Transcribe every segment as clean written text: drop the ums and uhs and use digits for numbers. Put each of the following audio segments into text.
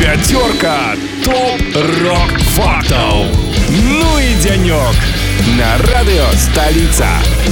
Пятерка топ-рок-фактов. Ну и денек на радио «Столица».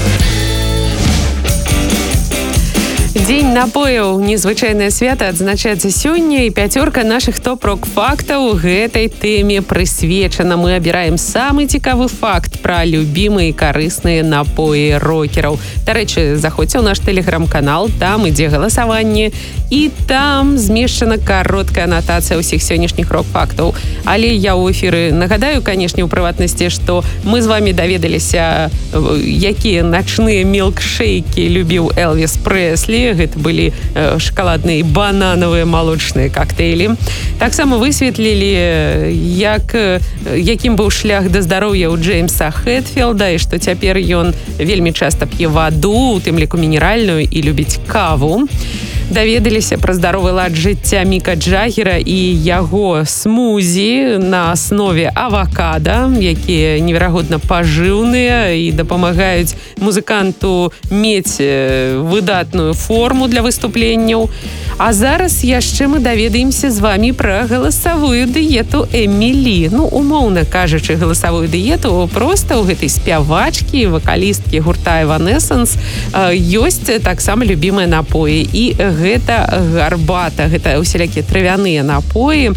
Дзень напояў, незвычайнае свята адзначаецца сёння, і пяцёрка нашых топ-рок-фактаў гэтай тэме прысвечана. Мы абіраем самы цікавы факт пра любімыя і карысныя напоі рокераў. Дарэчы, заходзьце ў наш тэлеграм-канал, там ідзе галасаванне, і там змешчана кароткая анатацыя ўсіх сённяшніх рок-фактаў. Але я ў эфіры нагадаю, канешне, ў прыватнасці, што мы з вамі даведаліся, якія начныя мілкшейкі любіў Элвіс Прэслі. Гэта былі шакаладныя і бананавыя малочныя коктейлі. Таксама высветлілі, якім быў шлях да здароўя ў Джеймса Хэтфілда, і што цяпер ён вельмі часта п'е ваду, у тым ліку мінеральную, і любіць каву. Даведаліся пра здаровы лад жыцця Міка Джаггера і яго смузі на аснове авакада, якія неверагодна пажыўныя і дапамагаюць музыканту мець выдатную форму для выступленняў. А зараз яшчэ мы даведаемся з вамі пра галасавую дыету Эмілі. Ну, умоўна кажучы, галасавую дыету проста ў гэтай спявачкі, вакалісткі гурта Evanescence ёсць таксама любімыя напоі. І гэта гарбата, гэта усялякія травяныя напоі.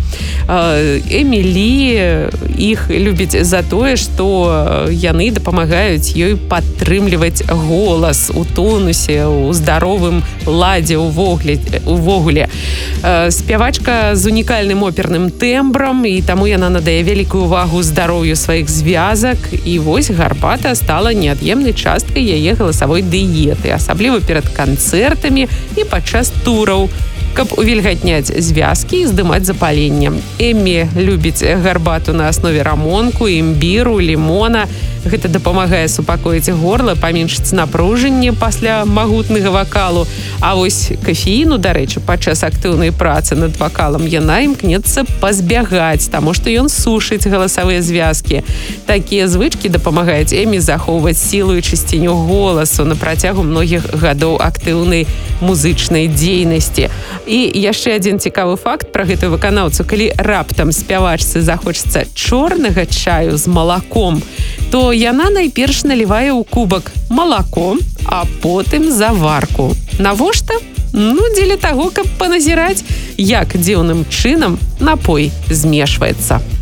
Эмілі іх любіць за тое, што яны дапамагаюць ёй падтрымліваць голас у тонусе, у здаровым ладзе увогуле. Спявачка з унікальным оперным тэмбрам, і таму яна надае вялікую увагу здароўю сваіх звязак. І вось гарбата стала неад'емнай часткай яе галасавой дыеты, асабліва перад канцэртамі і падчас тураў, каб увільгатняць звязкі і здымаць запаленне. Эмі любіць гарбату на аснове рамонку, імбіру, лімона. Гэта дапамагае супакоіць горла, паменшыць напружанне пасля магутнага вакалу. А вось кафеіну, дарэчы, падчас актыўнай працы над вакалам яна імкнецца пазбягаць, таму што ён сушыць галасавыя звязкі. Такія звычкі дапамагаюць Эмі захоўваць сілу і чысціню голасу на працягу многіх гадоў актыўнай музычнай дзейнасці. І яшчэ адзін цікавы факт пра гэтую выканаўцу. Калі раптам спявачцы захочацца чорнага чаю з малаком, то яна найперш налівае ў кубак малако, а потым заварку. Навошта? Ну, дзеля таго, каб паназіраць, як дзіўным чынам напой змешваецца.